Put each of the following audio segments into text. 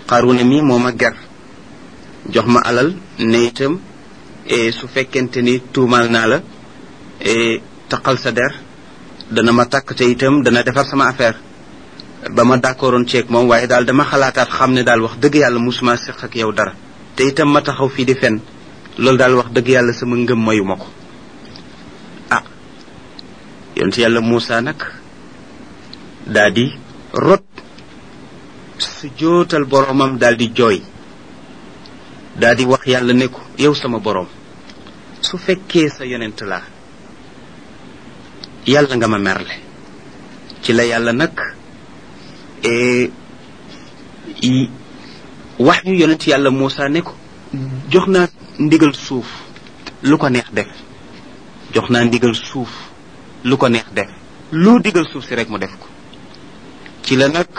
Qaruna mi moo ma ger jox ma alal ne itam su fekkente ni tuumal naa la taqal sa der dana ma takk te itam dana defar sama affaire ba ma d'accordoon ceeg moom waaye daal dama xalaataat xam ne daal wax dëgg yàlla musuma seq ak yow dara te itam ma taxaw fii di fen loolu daal wax dëgg yàlla sama ngëm mayu ma ko ah yonent yàlla Muusa nag daa di rot su jootal boromam daal di jooy daa di wax yàlla ne ko yow sama borom su fekkee sa yonent laa yàlla nga ma merle ci la yàlla nag wax yu yonent yàlla Muusa ne ko jox naa ndigal suuf lu ko neex def jox naa ndigal suuf lu ko neex def lu digal suuf si rek mu def ko ci la nag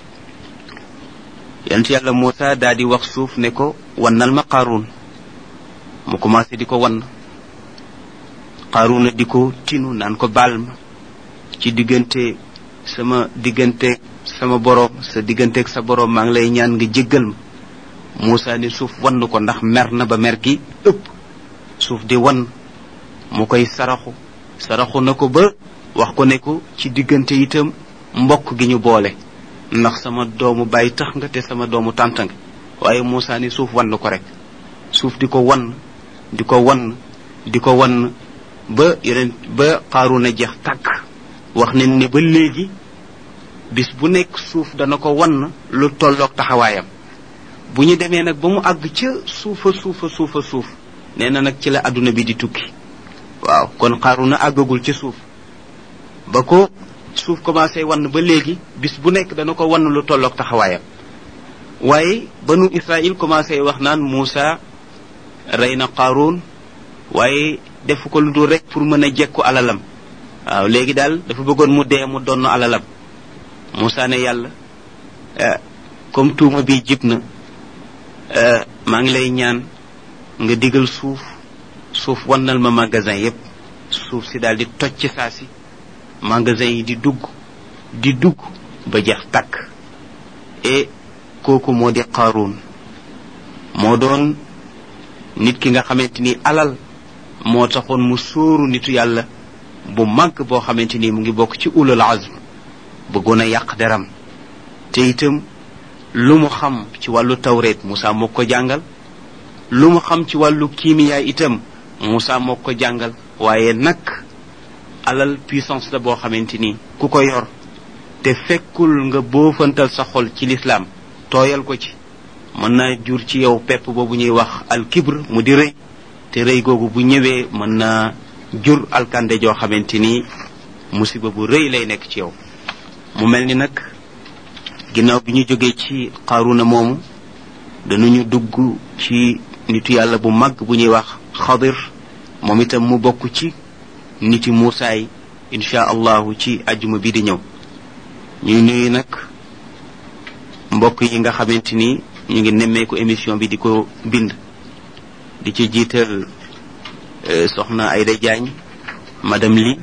yonent yàlla Muusa daal di wax suuf ne ko wannal ma Qaaruun mu commencé di ko wann Qaaruuna di ko tinu naan ko baal ma ci sama boroom sa digganteeg sa boroom maa ngi lay ñaan nga jéggal ma Muusa ni suuf wann ko ndax mer na ba mer gi ëpp suuf di wann mu koy saraxu na ko ba wax ko ne ko ci diggante itam mbokk gi ñu boole ndax sama doomu baay tax nga te sama doomu tànt nga waaye Muusa ni suuf wann ko rek suuf di ko wann ba Qaaruuna jeex tàkk wax ne ni ba léegi bis bu nekk suuf dana ko wann lu tolloog taxawaayam bu ñu demee nag ba mu àgg ca suufa suuf nee na nag ci la adduna bi di tukki waaw kon Qaaruuna àggagul ca suuf ba ko suuf commencé wann ba léegi bis bu nekk dana ko wann lu tolloog taxawaayam waaye banu Israël commencé wax naan Muusa rey na Qaaruun waaye defu ko lu dul rek pour mën a jekku alalam waaw léegi daal dafa bëggoon mu dee mu donn alalam Muusa ne yàlla comme tuuma bi jib na maa ngi lay ñaan nga digal suuf wannal ma magasin yépp suuf si daal di toj ci saa si magasin yi di dugg ba jeex tàkk et kooku moo di Qaaruun moo doon nit ki nga xamante ni alal moo taxoon mu sóoru nitu yàlla bu màgg boo xamante ni mu ngi bokk ci ulul azm bëggoon a yàq deram te itam lu mu xam ci wàllu tawreet Muusa moo ko jàngal lu mu xam ci wàllu kiimiyaa itam Muusa moo ko jàngal waaye nag alal puissance la boo xamante ni ku ko yor te fekkul nga boofantal sa xol ci lislaam tooyal ko ci mën naa jur ci yow pepp boobu ñuy wax al kibr mu di rëy te rëy googu bu ñëwee mën naa jur alkande joo xamante ni musiba bu rëy lay nekk ci yow mu mel ni nag ginnaaw bi ñu jógee ci Qaaruuna moomu dañu dugg ci nitu yàlla bu mag bu ñuy wax Xadir moom itam mu bokk ci niti Muusaa yi insha allahu ci ajjuma bi di ñëw ñuy nuyu nag mbokk yi nga xamante ni ñu ngi nemmeeku émission bi di ko bind di ci jiital soxna Aïda Diagne madame Li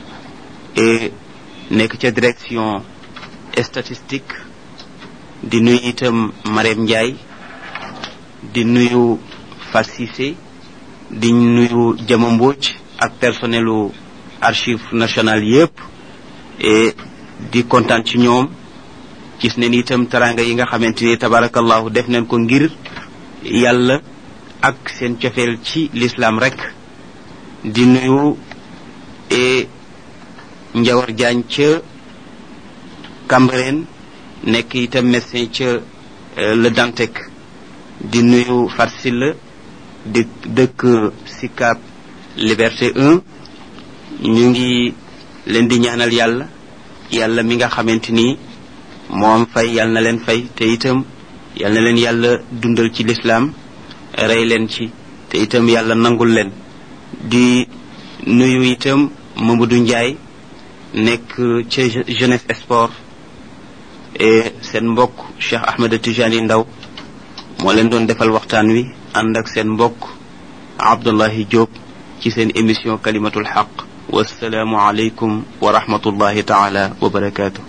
et nekk ca direction statistique di nuyu itam Marème Ndiaye di nuyu Fat Cissé di nuyu Jama Mbodj ak personnelu archive nationale yépp et di kontaan ci ñoom gis ne ni itam taranga yi nga xamante ni tabarakallahu def nañ ko ngir yàlla ak seen cofeel ci l'islam rek di nuyu et Njawar Jaañ ca Cambérène nekk itam médecin ca Le Dantec di nuyu Farsila di dëkk Sicap Liberté 1 ñu ngi leen di ñaanal yàlla mi nga xamante ni moom fay yàlla na leen fay te itam yàlla na leen yàlla dundal ci l'islam rey leen ci te itam yàlla nangul leen di nuyu itam Mamadou Ndiaye nekk ca Jeunesse Sport et seen mbokk Cheikh Ahmed Tijani Ndaw moo leen doon defal waxtaan wi ànd ak seen mbokk Abdullahi Diop ci seen émission kalimatul haq wassalaamu alaykum wa rahmatullahi taala wa barakaatu